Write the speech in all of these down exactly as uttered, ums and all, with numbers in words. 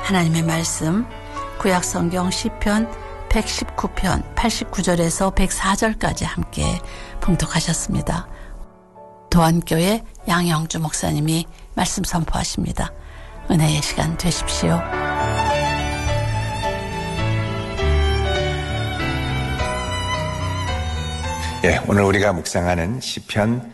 하나님의 말씀 구약성경 시편 백십구 편 팔십구 절에서 백사 절까지 함께 봉독하셨습니다. 도안교회 양영주 목사님이 말씀 선포하십니다. 은혜의 시간 되십시오. 예, 오늘 우리가 묵상하는 시편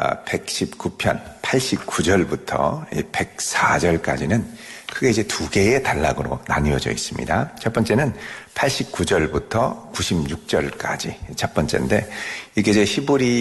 백십구 편 팔십구 절부터 백사 절까지는 크게 이제 두 개의 단락으로 나뉘어져 있습니다. 첫 번째는 팔십구 절부터 구십육 절까지 첫 번째인데, 이게 이제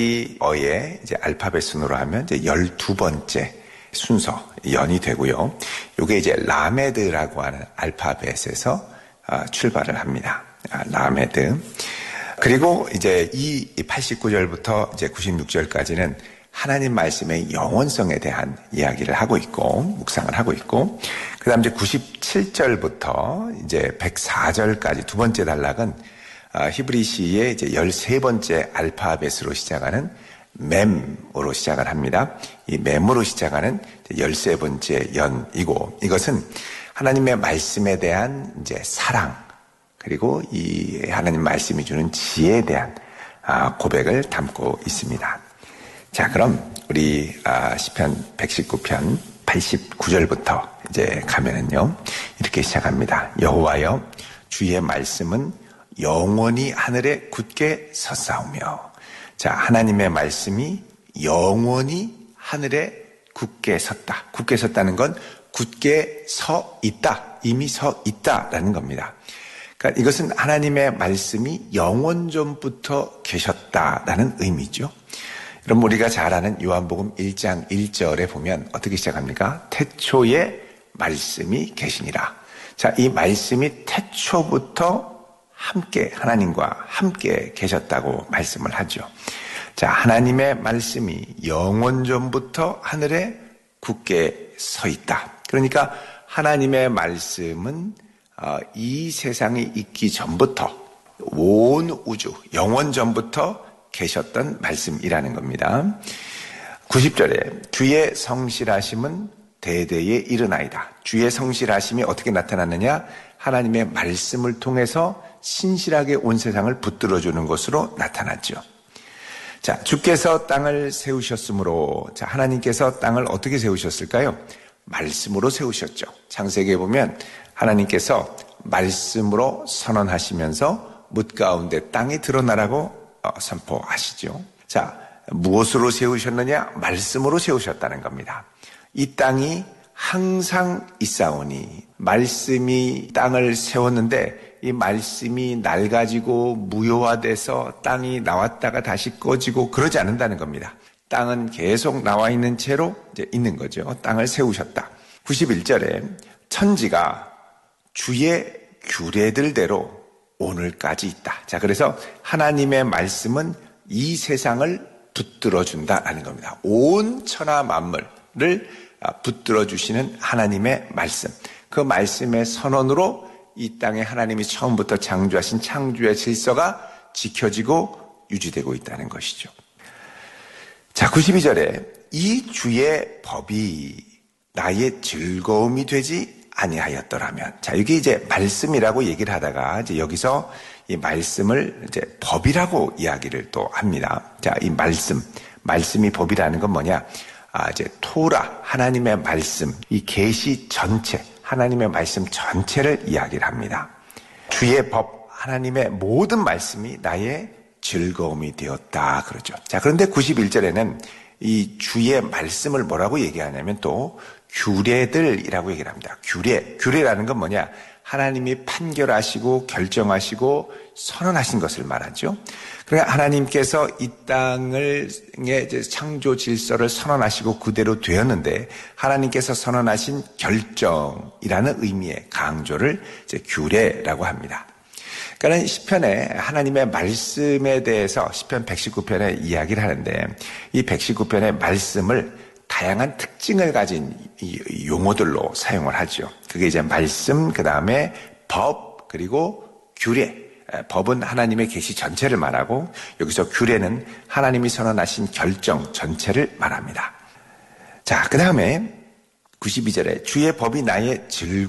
히브리어의 이제 알파벳 순으로 하면 이제 열두 번째 순서 연이 되고요. 이게 이제 라메드라고 하는 알파벳에서 출발을 합니다. 라메드. 그리고 이제 이 팔십구 절부터 이제 구십육 절까지는 하나님 말씀의 영원성에 대한 이야기를 하고 있고, 묵상을 하고 있고, 그 다음 이제 구십칠 절부터 이제 백사 절까지 두 번째 단락은 히브리시의 이제 열세 번째 알파벳으로 시작하는 mem으로 시작을 합니다. 이 mem으로 시작하는 열세 번째 연이고, 이것은 하나님의 말씀에 대한 이제 사랑, 그리고 이 하나님 말씀이 주는 지혜에 대한 고백을 담고 있습니다. 자, 그럼 우리 시편 백십구 편 팔십구 절부터 이제 가면은요, 이렇게 시작합니다. 여호와여, 주의 말씀은 영원히 하늘에 굳게 섰사오며. 자, 하나님의 말씀이 영원히 하늘에 굳게 섰다. 굳게 섰다는 건 굳게 서 있다. 이미 서 있다라는 겁니다. 그러니까 이것은 하나님의 말씀이 영원 전부터 계셨다라는 의미죠. 그럼 우리가 잘 아는 요한복음 일 장 일 절에 보면 어떻게 시작합니까? 태초에 말씀이 계시니라. 자, 이 말씀이 태초부터 함께, 하나님과 함께 계셨다고 말씀을 하죠. 자, 하나님의 말씀이 영원 전부터 하늘에 굳게 서 있다. 그러니까 하나님의 말씀은 이 세상이 있기 전부터, 온 우주, 영원 전부터 계셨던 말씀이라는 겁니다. 구십 절에 주의 성실하심은 대대에 이르나이다. 주의 성실하심이 어떻게 나타났느냐? 하나님의 말씀을 통해서 신실하게 온 세상을 붙들어주는 것으로 나타났죠. 자, 주께서 땅을 세우셨으므로, 자, 하나님께서 땅을 어떻게 세우셨을까요? 말씀으로 세우셨죠. 창세기에 보면 하나님께서 말씀으로 선언하시면서 뭇 가운데 땅이 드러나라고 선포하시죠. 자, 무엇으로 세우셨느냐? 말씀으로 세우셨다는 겁니다. 이 땅이 항상 있사오니, 말씀이 땅을 세웠는데 이 말씀이 낡아지고 무효화돼서 땅이 나왔다가 다시 꺼지고 그러지 않는다는 겁니다. 땅은 계속 나와 있는 채로 이제 있는 거죠. 땅을 세우셨다. 구십일 절에 천지가 주의 규례들대로 오늘까지 있다. 자, 그래서 하나님의 말씀은 이 세상을 붙들어준다라는 겁니다. 온 천하 만물을 붙들어주시는 하나님의 말씀. 그 말씀의 선언으로 이 땅에 하나님이 처음부터 창조하신 창조의 질서가 지켜지고 유지되고 있다는 것이죠. 자, 구십이 절에 이 주의 법이 나의 즐거움이 되지 아니하였더라면. 자, 이게 이제 말씀이라고 얘기를 하다가 이제 여기서 이 말씀을 이제 법이라고 이야기를 또 합니다. 자, 이 말씀, 말씀이 법이라는 건 뭐냐? 아, 이제 토라, 하나님의 말씀, 이 계시 전체, 하나님의 말씀 전체를 이야기를 합니다. 주의 법, 하나님의 모든 말씀이 나의 즐거움이 되었다 그러죠. 자, 그런데 구십일 절에는 이 주의 말씀을 뭐라고 얘기하냐면 또 규례들이라고 얘기를 합니다. 규례. 규례라는 건 뭐냐? 하나님이 판결하시고 결정하시고 선언하신 것을 말하죠. 그러니까 하나님께서 이 땅을 창조 질서를 선언하시고 그대로 되었는데 하나님께서 선언하신 결정이라는 의미의 강조를 이제 규례라고 합니다. 그러니까 시편에 하나님의 말씀에 대해서 시편 백십구 편에 이야기를 하는데 이 백십구 편의 말씀을 다양한 특징을 가진 이 용어들로 사용을 하죠. 그게 이제 말씀, 그 다음에 법, 그리고 규례. 법은 하나님의 계시 전체를 말하고 여기서 규례는 하나님이 선언하신 결정 전체를 말합니다. 자, 그 다음에 구십이 절에 주의 법이 나의 즐거움